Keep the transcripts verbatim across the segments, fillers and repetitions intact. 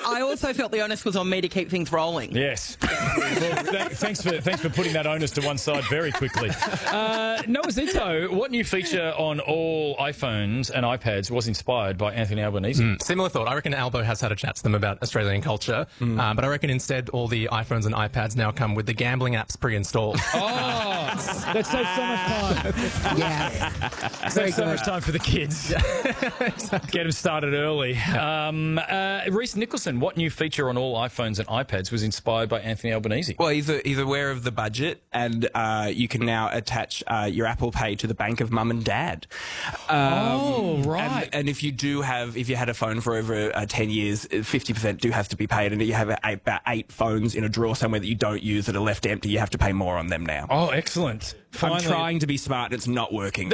I also felt the onus was on me to keep things rolling. Yes. Well, th thanks for thanks for putting that onus to one side very quickly. Uh, Noah Zito, what new feature on all iPhones and iPads was inspired by Anthony Albanese? Mm, similar thought. I reckon Albo has had a chat to them about Australian culture, mm. uh, but I reckon instead all the iPhones and iPads now come with the gambling apps pre-installed. Oh, that saves so much time. Yeah. Saves so much time for the kids. Get them started early. Um, uh, Reece Nicholson, what new feature on all iPhones and iPads was inspired by Anthony Albanese? Well, he's, a, he's aware of the budget, and uh, you can now attach uh, your Apple Pay to the bank of mum and dad. Um, oh, right. And, and if you do have, if you had a phone for over uh, ten years, fifty percent do have to be paid, and if you have a, about eight phones in a drawer somewhere that you don't use that are left empty, you have to pay more on them now. Oh, excellent. Finally. I'm trying to be smart and it's not working.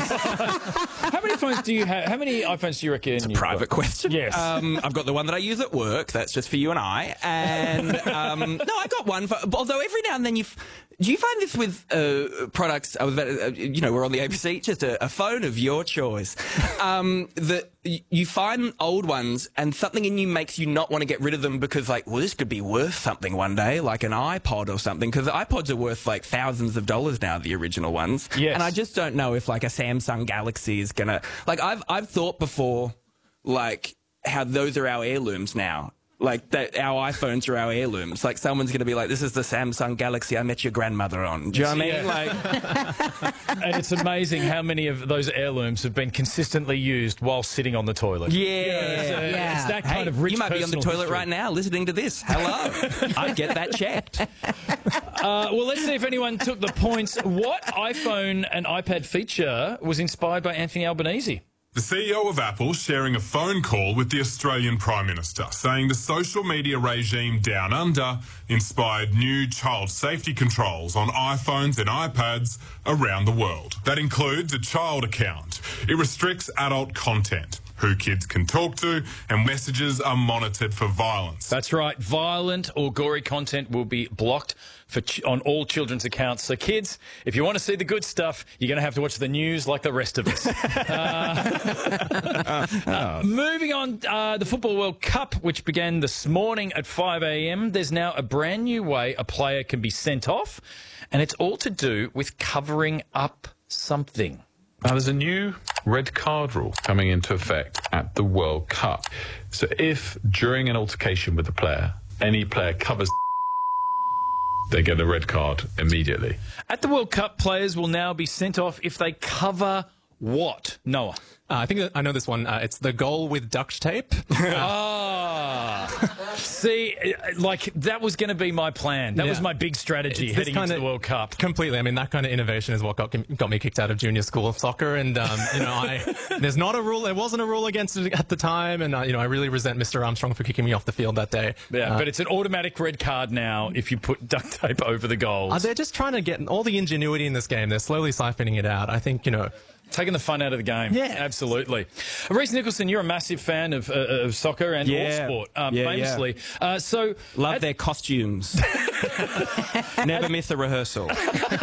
How many phones do you have? How many iPhones do you reckon? It's a you've private got? question. Yes. Um, I've got the one that I use at work. That's just for you and I. And um, no, I got one. For, although every now and then you, do you find this with uh, products? I was about, uh, you know, we're on the A B C. Just a, a phone of your choice. Um, that you find old ones, and something in you makes you not want to get rid of them because, like, well, this could be worth something one day, like an iPod or something. Because iPods are worth like thousands of dollars now. The original ones. Yes. And I just don't know if like a Samsung Galaxy is gonna, like, I've I've thought before, like, how those are our heirlooms now. Like, that our iPhones are our heirlooms. Like, someone's going to be like, this is the Samsung Galaxy I met your grandmother on. Do you know what I mean? Like, and it's amazing how many of those heirlooms have been consistently used while sitting on the toilet. Yeah. You know, it's, uh, Yeah. it's that hey, kind of rich you might be on the personal toilet history. right now listening to this. Hello. I'd get that checked. Uh, well, let's see if anyone took the points. What iPhone and iPad feature was inspired by Anthony Albanese? The C E O of Apple sharing a phone call with the Australian Prime Minister, saying the social media regime down under inspired new child safety controls on iPhones and iPads around the world. That includes a child account. It restricts adult content, who kids can talk to, and messages are monitored for violence. That's right. Violent or gory content will be blocked for ch on all children's accounts. So, kids, if you want to see the good stuff, you're going to have to watch the news like the rest of us. uh, uh, moving on, uh, the Football World Cup, which began this morning at five A M, there's now a brand new way a player can be sent off, and it's all to do with covering up something. Now, there's a new red card rule coming into effect at the World Cup. So if, during an altercation with a player, any player covers they get a red card immediately. At the World Cup, players will now be sent off if they cover what? Noah? Uh, I think that I know this one. Uh, it's the goal with duct tape. Ah, see, like that was going to be my plan. That Yeah. was my big strategy It's heading this into kinda- the World Cup. Completely. I mean, that kind of innovation is what got got me kicked out of junior school of soccer. And um, you know, I there's not a rule. There wasn't a rule against it at the time. And uh, you know, I really resent Mister Armstrong for kicking me off the field that day. Yeah, Uh, but it's an automatic red card now if you put duct tape over the goals. uh, they're just trying to get all the ingenuity in this game. They're slowly siphoning it out. I think you know. Taking the fun out of the game. Yeah. Absolutely. Reece Nicholson, you're a massive fan of, uh, of soccer and Yeah. all sport, um, Yeah, famously. Uh, so Love at- their costumes. Never miss a rehearsal.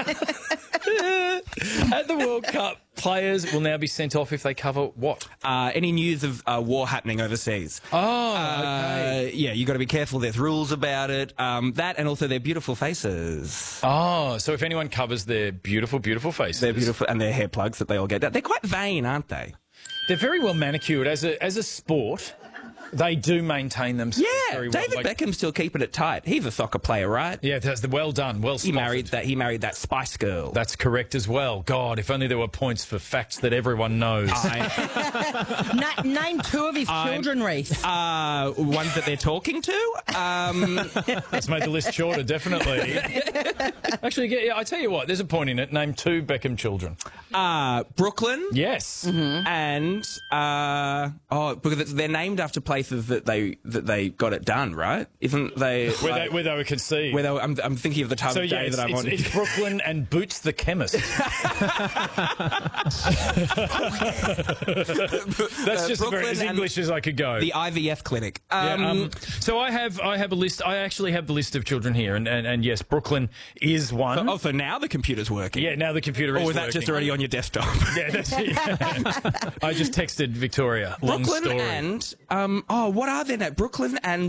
At the World Cup, players will now be sent off if they cover what? Uh, any news of uh, war happening overseas? Oh, Uh, yeah, you got to be careful. There's rules about it. Um, that and also their beautiful faces. Oh, so if anyone covers their beautiful, beautiful faces. They're beautiful, and their hair plugs that they all get. They're quite vain, aren't they? They're very well manicured. As a, as a sport, they do maintain themselves Yeah, very well. David Like- Beckham's still keeping it tight. He's a soccer player, right? Yeah, that's the well done, well He spotted. married that. He married that Spice Girl. That's correct as well. God, if only there were points for facts that everyone knows. I, Na- name two of his I'm- children, Reece. uh, ones that they're talking to. Um, That's made the list shorter, definitely. Actually, yeah, I tell you what, there's a point in it. Name two Beckham children. uh, Brooklyn. Yes. And uh, oh, because they're named after places that they that they got it done, right? Isn't they? Where, like- they, where they were conceived. where they were- I'm, I'm thinking of the time so, of yeah, day it's, that I'm it's, on. it's Brooklyn and Boots the chemist. That's just Brooklyn very, as and English as I could go. The I V F clinic. Yeah, Um, um, so I have I have a list. I actually have the list of children here, and, and, and yes, Brooklyn is one. oh, so now the computer's working. Yeah, now the computer is Or was that working. just already on your desktop? Yeah, that's it. I just texted Victoria. Long Brooklyn story. and um, oh, what are they now? Brooklyn and